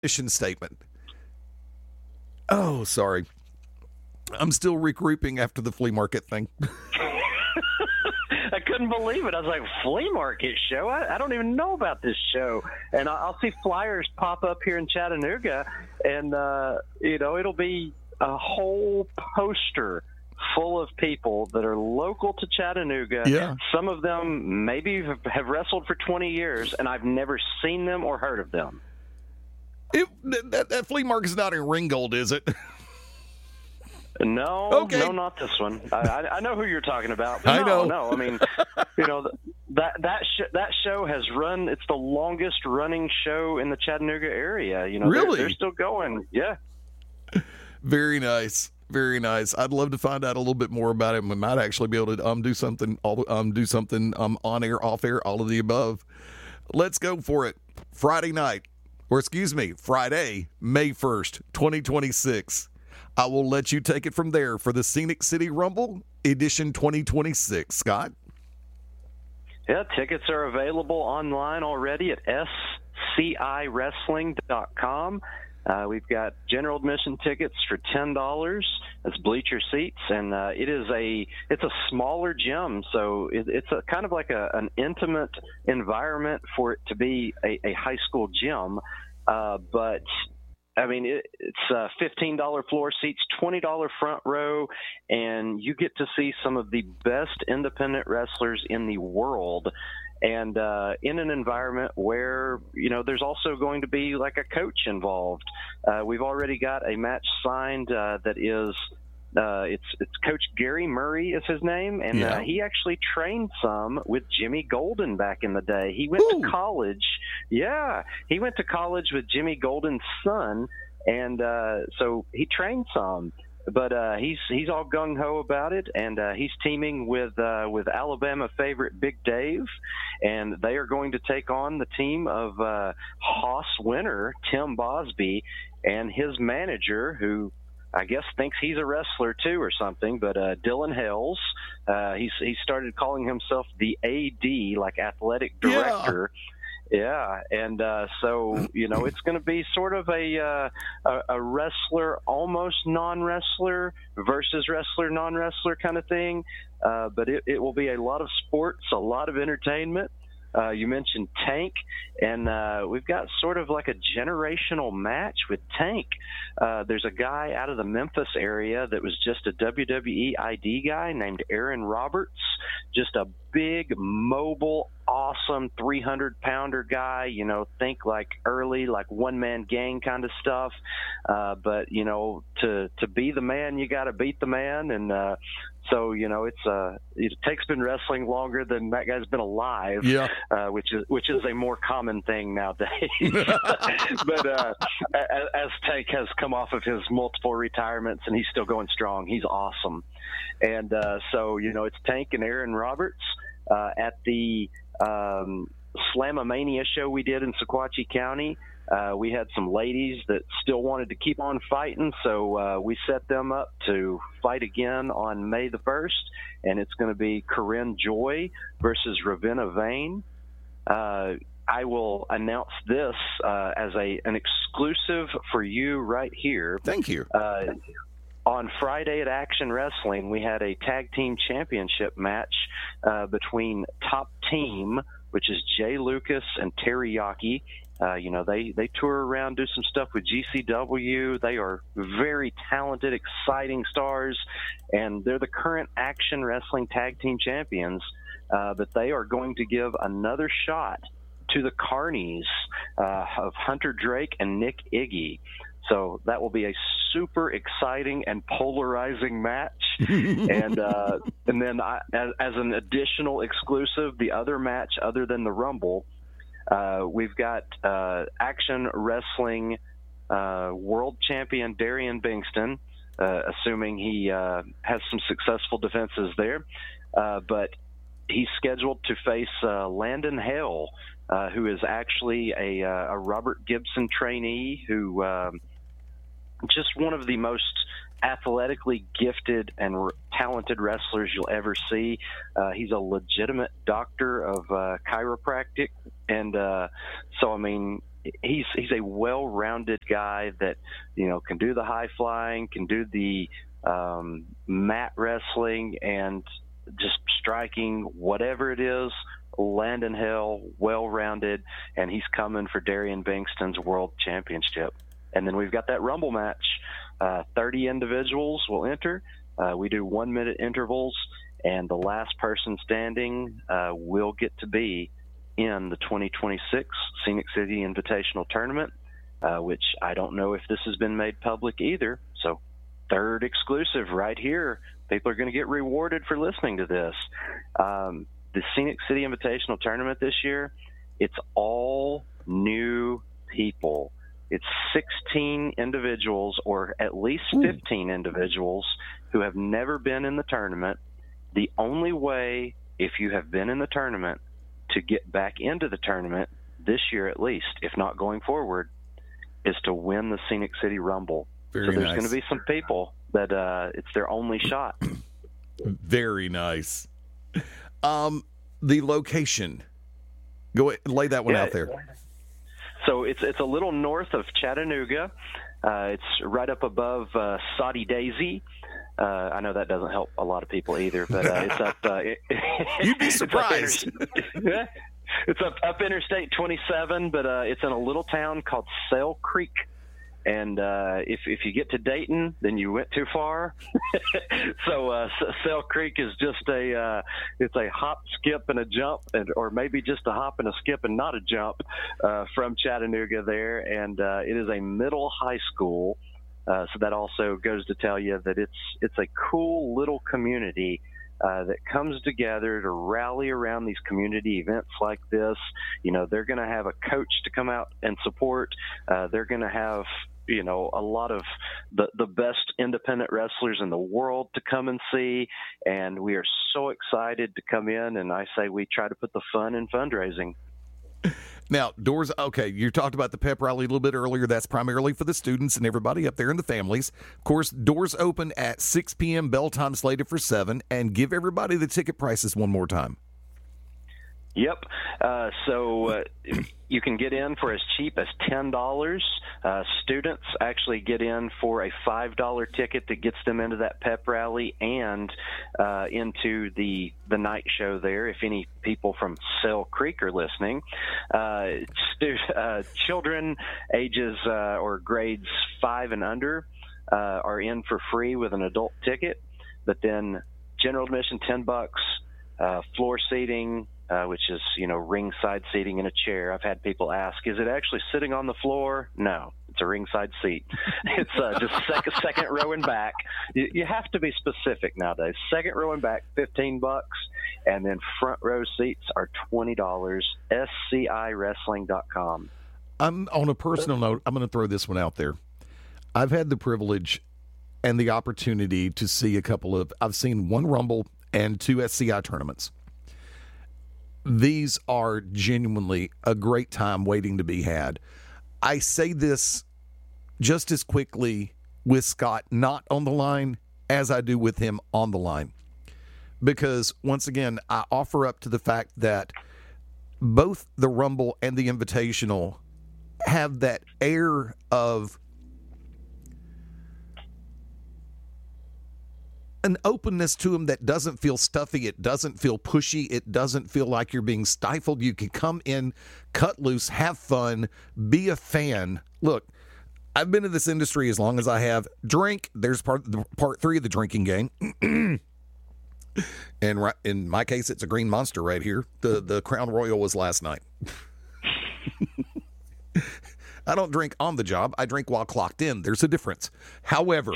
mission statement. Oh, sorry. I'm still regrouping after the flea market thing. I couldn't believe it. I was like, flea market show? I don't even know about this show. And I'll see flyers pop up here in Chattanooga, and, it'll be a whole poster full of people that are local to Chattanooga. Yeah. Some of them maybe have wrestled for 20 years, and I've never seen them or heard of them. That flea market's not in Ringgold, is it? No, Okay. No, not this one. I know who you're talking about. I know. No, I mean, that show has run. It's the longest running show in the Chattanooga area. Really? They're still going. Yeah. Very nice. Very nice. I'd love to find out a little bit more about it. We might actually be able to do something on air, off air, all of the above. Let's go for it. Friday, May 1st, 2026. I will let you take it from there for the Scenic City Rumble Edition 2026. Scott? Yeah, tickets are available online already at scIwrestling.com. We've got general admission tickets for $10. That's bleacher seats, and it's a smaller gym, so it's a kind of like an intimate environment for it to be a high school gym. But I mean, it's $15 floor seats, $20 front row, and you get to see some of the best independent wrestlers in the world. And in an environment where, there's also going to be like a coach involved. We've already got a match signed that is, it's Coach Gary Murray is his name, and he actually trained some with Jimmy Golden back in the day. He went to college. Yeah, he went to college with Jimmy Golden's son, and so he trained some. But he's all gung-ho about it, and he's teaming with Alabama favorite Big Dave, and they are going to take on the team of Haas winner Tim Bosby and his manager, who I guess thinks he's a wrestler too or something, but Dylan Hales. He started calling himself the AD, like athletic director. Yeah, and so it's going to be sort of a wrestler, almost non-wrestler versus wrestler, non-wrestler kind of thing. But it will be a lot of sports, a lot of entertainment. You mentioned Tank, and we've got sort of like a generational match with Tank. There's a guy out of the Memphis area that was just a WWE ID guy named Aaron Roberts, just a big, mobile, awesome 300-pounder guy, think like early, like one-man gang kind of stuff. But, to be the man, you got to beat the man. And so, Tank's been wrestling longer than that guy's been alive, which is a more common thing nowadays. But as Tank has come off of his multiple retirements and he's still going strong, he's awesome. And so, it's Tank and Aaron Roberts at the Slamomania show we did in Sequatchie County. We had some ladies that still wanted to keep on fighting, so we set them up to fight again on May the 1st, and it's going to be Corinne Joy versus Ravenna Vane. I will announce this as an exclusive for you right here. Thank you. On Friday at Action Wrestling, we had a tag team championship match between Top Team, which is Jay Lucas and Teriyaki. They tour around, do some stuff with GCW. They are very talented, exciting stars, and they're the current Action Wrestling Tag Team Champions. But they are going to give another shot to the Carnies of Hunter Drake and Nick Iggy. So that will be a super exciting and polarizing match. And then as an additional exclusive, the other match other than the Rumble, we've got Action Wrestling World Champion Darian Bingston, assuming he has some successful defenses there. But he's scheduled to face Landon Hale, who is actually a Robert Gibson trainee who just one of the most athletically gifted and talented wrestlers you'll ever see. He's a legitimate doctor of chiropractic. And so, I mean, he's a well-rounded guy that, can do the high flying, can do the mat wrestling, and just striking, whatever it is, land in hell, well-rounded, and he's coming for Darian Bankston's world championship. And then we've got that Rumble match. 30 individuals will enter. We do 1-minute intervals, and the last person standing will get to be in the 2026 Scenic City Invitational Tournament, which I don't know if this has been made public either. So third exclusive right here. People are going to get rewarded for listening to this. The Scenic City Invitational Tournament this year, it's all new people. It's 16 individuals, or at least 15 individuals, who have never been in the tournament. The only way, if you have been in the tournament, to get back into the tournament this year at least, if not going forward, is to win the Scenic City Rumble. Very so there's nice. going to be some people that it's their only shot. Very nice. The location. Go ahead, lay that one out there. So it's a little north of Chattanooga. It's right up above Soddy Daisy. I know that doesn't help a lot of people either, but it's up. You'd be surprised. It's up Interstate 27, but it's in a little town called Sale Creek. And if you get to Dayton, then you went too far. So Sale Creek is just it's a hop, skip, and a jump, or maybe just a hop and a skip and not a jump from Chattanooga there. And it is a middle high school. So that also goes to tell you that it's a cool little community that comes together to rally around these community events like this. They're going to have a coach to come out and support. They're going to have, a lot of the best independent wrestlers in the world to come and see. And we are so excited to come in, and I say we try to put the fun in fundraising. Now, doors, okay, you talked about the pep rally a little bit earlier. That's primarily for the students and everybody up there and the families. Of course, doors open at 6 p.m., bell time slated for 7, and give everybody the ticket prices one more time. Yep. So you can get in for as cheap as $10. Students actually get in for a $5 ticket that gets them into that pep rally and into the night show there. If any people from Sale Creek are listening, children ages or grades 5 and under are in for free with an adult ticket. But then general admission, $10, floor seating, which is, ringside seating in a chair. I've had people ask, is it actually sitting on the floor? No, it's a ringside seat. It's just second row and back. You have to be specific nowadays. Second row and back, $15, and then front row seats are $20, scIwrestling.com. I'm on a personal note, I'm going to throw this one out there. I've had the privilege and the opportunity to see I've seen one Rumble and 2 SCI tournaments. These are genuinely a great time waiting to be had. I say this just as quickly with Scott not on the line as I do with him on the line. Because, once again, I offer up to the fact that both the Rumble and the Invitational have that air of an openness to them that doesn't feel stuffy. It doesn't feel pushy. It doesn't feel like you're being stifled. You can come in, cut loose, have fun, be a fan. Look, I've been in this industry as long as I have. Drink. There's part 3 of the drinking game. And right, in my case, it's a Green Monster right here. The Crown Royal was last night. I don't drink on the job. I drink while clocked in. There's a difference. However,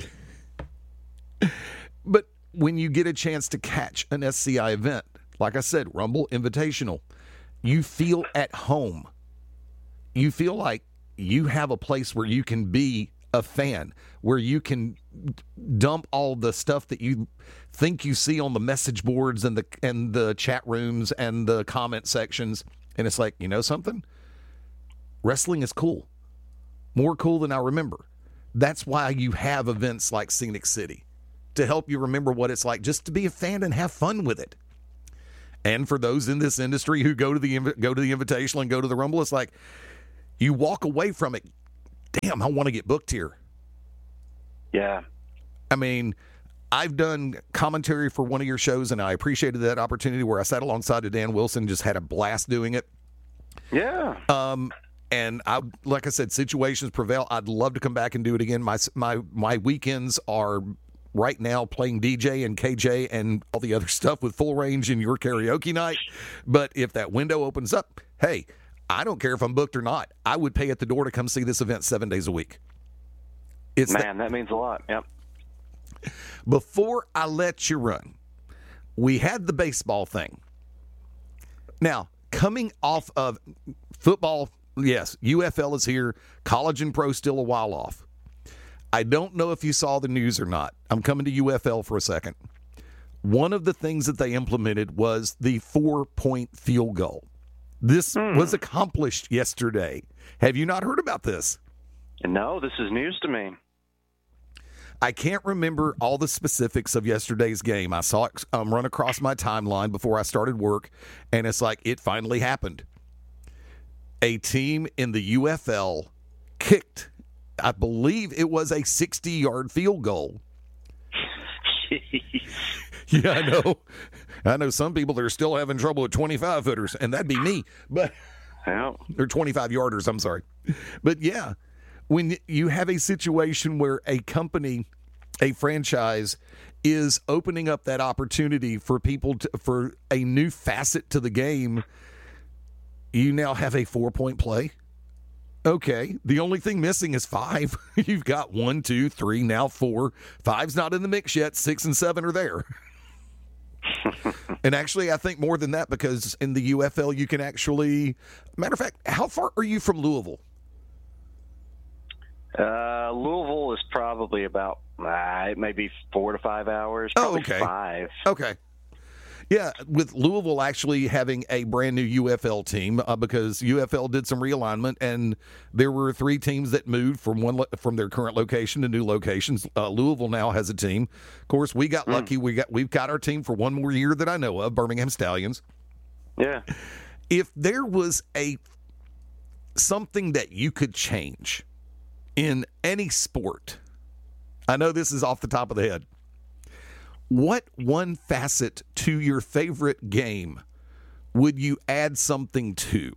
but when you get a chance to catch an SCI event, like I said, Rumble, Invitational, you feel at home. You feel like you have a place where you can be a fan, where you can dump all the stuff that you think you see on the message boards and the chat rooms and the comment sections. And it's like, you know something? Wrestling is cool. More cool than I remember. That's why you have events like Scenic City, to help you remember what it's like just to be a fan and have fun with it. And for those in this industry who go to the Invitational and go to the Rumble, it's like, You walk away from it, damn, I want to get booked here. Yeah. I mean, I've done commentary for one of your shows, and I appreciated that opportunity where I sat alongside of Dan Wilson, just had a blast doing it. Yeah. And I, like I said, situations prevail. I'd love to come back and do it again. My weekends are right now playing DJ and KJ and all the other stuff with Full Range in your karaoke night. But if that window opens up, hey, I don't care if I'm booked or not. I would pay at the door to come see this event 7 days a week. That means a lot. Yep. Before I let you run, we had the baseball thing. Now, coming off of football, yes, UFL is here. College and pro still a while off. I don't know if you saw the news or not. I'm coming to UFL for a second. One of the things that they implemented was the 4-point field goal. This was accomplished yesterday. Have you not heard about this? No, this is news to me. I can't remember all the specifics of yesterday's game. I saw it run across my timeline before I started work, and it's like it finally happened. A team in the UFL kicked, I believe it was a 60-yard field goal. Jeez. Yeah, I know. I know some people that are still having trouble with 25-footers, and that'd be me. But Yeah. or 25-yarders, I'm sorry. But yeah, when you have a situation where a company, a franchise, is opening up that opportunity for people for a new facet to the game, you now have a 4-point play. Okay, the only thing missing is 5. You've got 1, 2, 3, now 4. 5's not in the mix yet. 6 and 7 are there. And actually, I think more than that, because in the UFL, you can actually... Matter of fact, how far are you from Louisville? Louisville is probably about maybe 4 to 5 hours. Oh, Probably okay. 5. Okay. Yeah, with Louisville actually having a brand new UFL team because UFL did some realignment, and there were 3 teams that moved from their current location to new locations. Louisville now has a team. Of course, we got lucky. We've got our team for one more year that I know of, Birmingham Stallions. Yeah. If there was something that you could change in any sport, I know this is off the top of the head, what one facet to your favorite game would you add something to?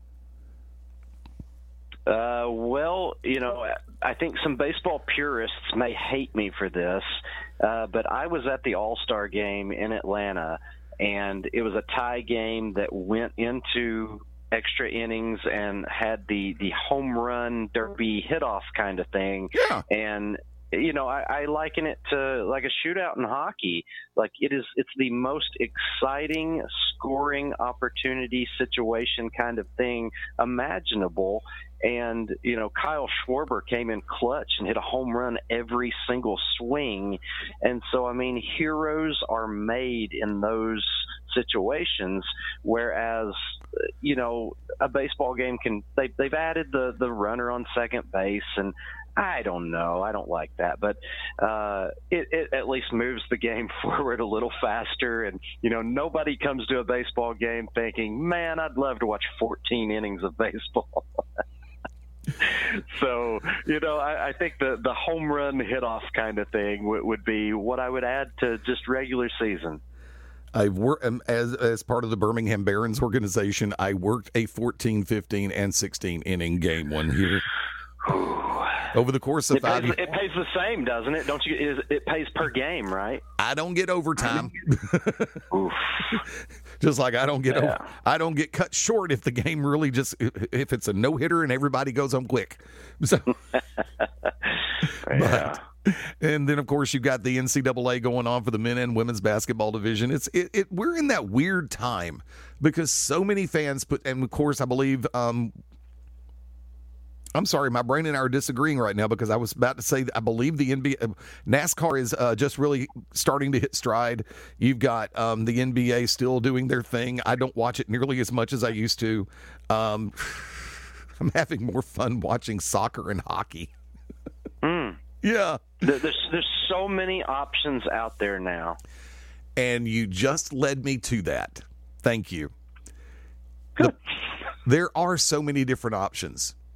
Well, I think some baseball purists may hate me for this, but I was at the All-Star game in Atlanta, and it was a tie game that went into extra innings and had the home run derby hit-off kind of thing. Yeah. And I liken it to like a shootout in hockey. Like it's the most exciting scoring opportunity situation kind of thing imaginable. And, Kyle Schwarber came in clutch and hit a home run every single swing. And so, heroes are made in those situations, whereas, a baseball game they've added the runner on second base, and I don't know. I don't like that, but it at least moves the game forward a little faster. And, nobody comes to a baseball game thinking, man, I'd love to watch 14 innings of baseball. So, I think the home run hit-off kind of thing would be what I would add to just regular season. I've worked as part of the Birmingham Barons organization. I worked a 14, 15, and 16 inning game one year. Over the course of 5 years. It pays the same, doesn't it? Don't you? It pays per game, right? I don't get overtime. Just like I don't get cut short if the game really if it's a no hitter and everybody goes home quick. So, yeah. And then of course you've got the NCAA going on for the men and women's basketball division. We're in that weird time because so many fans and of course I believe. I'm sorry, my brain and I are disagreeing right now because I was about to say that I believe the NASCAR is just really starting to hit stride. You've got the NBA still doing their thing. I don't watch it nearly as much as I used to. I'm having more fun watching soccer and hockey. Yeah. There's so many options out there now. And you just led me to that. Thank you. There are so many different options.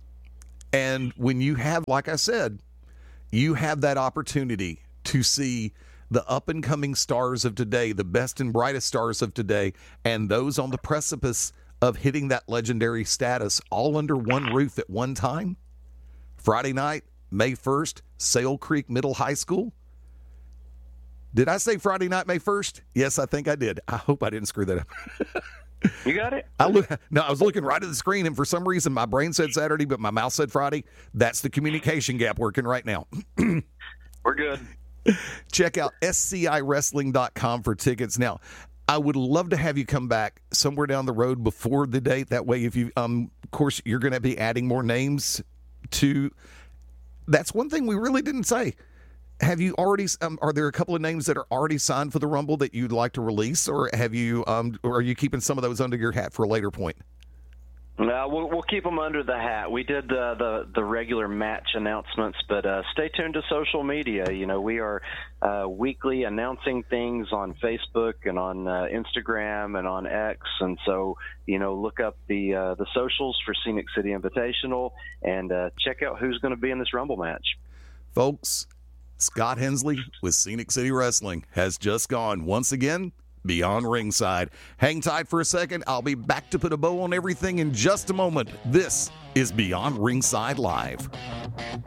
And when you have, like I said, you have that opportunity to see the up-and-coming stars of today, the best and brightest stars of today, and those on the precipice of hitting that legendary status all under one roof at one time. Friday night, May 1st, Sale Creek Middle High School. Did I say Friday night, May 1st? Yes, I think I did. I hope I didn't screw that up. You got it? I was looking right at the screen, and for some reason, my brain said Saturday, but my mouth said Friday. That's the communication gap working right now. We're good. Check out scIwrestling.com for tickets. Now, I would love to have you come back somewhere down the road before the date. That way, if you, of course, you're going to be adding more names to. That's one thing we really didn't say. Have you already? Are there a couple of names that are already signed for the Rumble that you'd like to release, or have you? Or are you keeping some of those under your hat for a later point? No, we'll keep them under the hat. We did the regular match announcements, but stay tuned to social media. You know, we are weekly announcing things on Facebook and on Instagram and on X, and so look up the socials for Scenic City Invitational and check out who's going to be in this Rumble match, folks. Scott Hensley with Scenic City Wrestling has just gone once again beyond ringside. Hang tight for a second. I'll be back to put a bow on everything in just a moment. This is Beyond Ringside Live.